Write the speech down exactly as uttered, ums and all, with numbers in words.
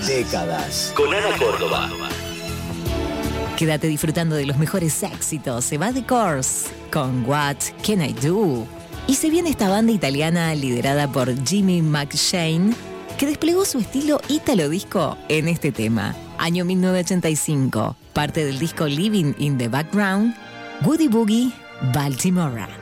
Décadas. Con Ana Córdoba. Quédate disfrutando de los mejores éxitos. Se va The Course con What Can I Do. Y se viene esta banda italiana liderada por Jimmy McShane, que desplegó su estilo ítalo disco en este tema. Año mil novecientos ochenta y cinco. Parte del disco Living in the Background, Woody Boogie, Baltimora.